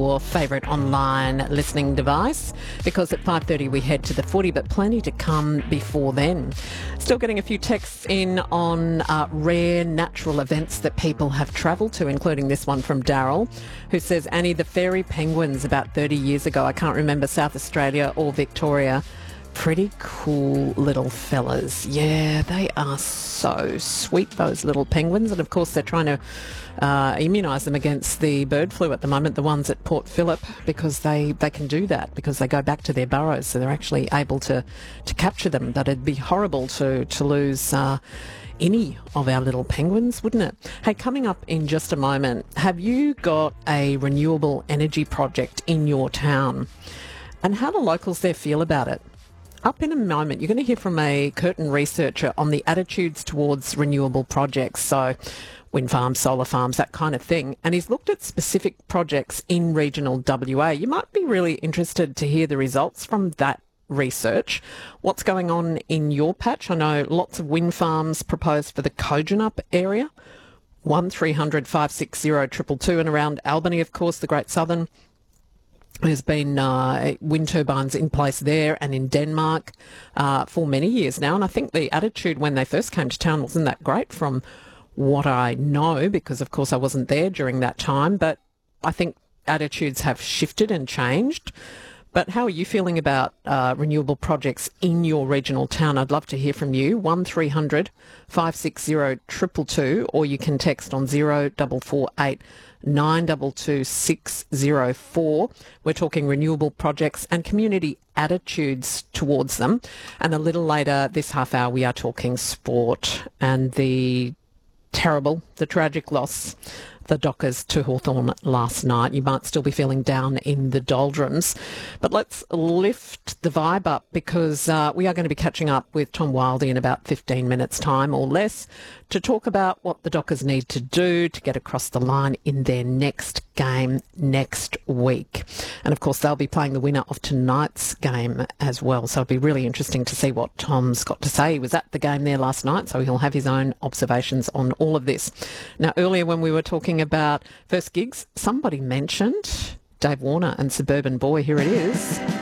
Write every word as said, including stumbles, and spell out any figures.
your favourite online listening device, because at five thirty we head to the footy, but plenty to come before then. Still getting a few texts in on uh, rare natural events that people have travelled to, including this one from Daryl, who says, Annie, the fairy penguins about thirty years ago, I can't remember South Australia or Victoria, pretty cool little fellas. Yeah, they are so sweet, those little penguins. And of course they're trying to uh, immunise them against the bird flu at the moment, the ones at Port Phillip, because they, they can do that because they go back to their burrows, so they're actually able to, to capture them. But it'd be horrible to, to lose uh, any of our little penguins, wouldn't it? Hey, coming up in just a moment, have you got a renewable energy project in your town? And how do locals there feel about it? Up in a moment, you're going to hear from a Curtin researcher on the attitudes towards renewable projects, so wind farms, solar farms, that kind of thing. And he's looked at specific projects in regional W A. You might be really interested to hear the results from that research. What's going on in your patch? I know lots of wind farms proposed for the Kojonup area. one three hundred five six zero two two two, and around Albany, of course, the Great Southern. There's been uh, wind turbines in place there and in Denmark uh, for many years now. And I think the attitude when they first came to town wasn't that great from what I know, because, of course, I wasn't there during that time. But I think attitudes have shifted and changed. But how are you feeling about uh, renewable projects in your regional town? I'd love to hear from you. one three hundred five six zero two two two, or you can text on zero four four eight nine two two six zero four. We're talking renewable projects and community attitudes towards them. And a little later this half hour we are talking sport and the terrible, the tragic loss, the Dockers to Hawthorn last night. You might still be feeling down in the doldrums. But let's lift the vibe up, because uh, we are going to be catching up with Tom Wildey in about fifteen minutes' time or less to talk about what the Dockers need to do to get across the line in their next game next week. And, of course, they'll be playing the winner of tonight's game as well. So it'll be really interesting to see what Tom's got to say. He was at the game there last night, so he'll have his own observations on all of this. Now, earlier when we were talking about first gigs, somebody mentioned Dave Warner and Suburban Boy. Here it is.